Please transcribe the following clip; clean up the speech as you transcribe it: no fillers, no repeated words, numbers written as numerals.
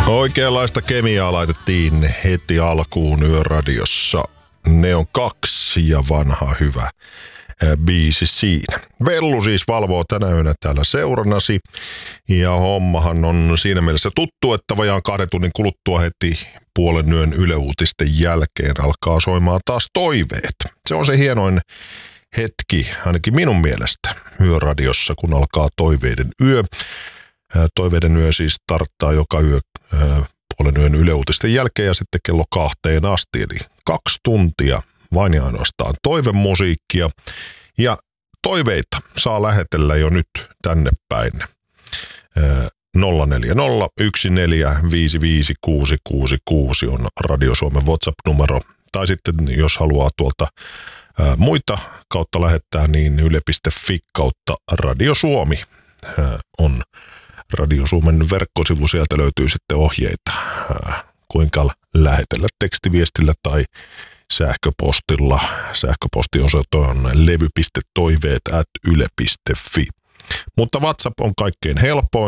Oikeanlaista kemiaa laitettiin heti alkuun Yöradiossa. Ne on 2 ja vanha hyvä biisi siinä. Vellu siis valvoo tänä yönä täällä seurannasi. Ja hommahan on siinä mielessä tuttu, että vajaan 2 tunnin kuluttua heti puolen yön Yle Uutisten jälkeen alkaa soimaan taas toiveet. Se on se hienoin hetki, ainakin minun mielestä, Yöradiossa, kun alkaa toiveiden yö. Toiveiden yö siis starttaa joka yö puolen yön Yle Uutisten jälkeen ja sitten kello 2 asti. Eli 2 tuntia vain ja ainoastaan toivemusiikkia. Ja toiveita saa lähetellä jo nyt tänne päin. 040 1455666 on Radio Suomen WhatsApp-numero. Tai sitten jos haluaa tuolta muita kautta lähettää, niin yle.fi kautta Radio Suomi on Radio Suomen verkkosivu. Sieltä löytyy sitten ohjeita, kuinka lähetellä tekstiviestillä tai sähköpostilla. Sähköpostiosoite on levy.toiveet@yle.fi. Mutta WhatsApp on kaikkein helpoin.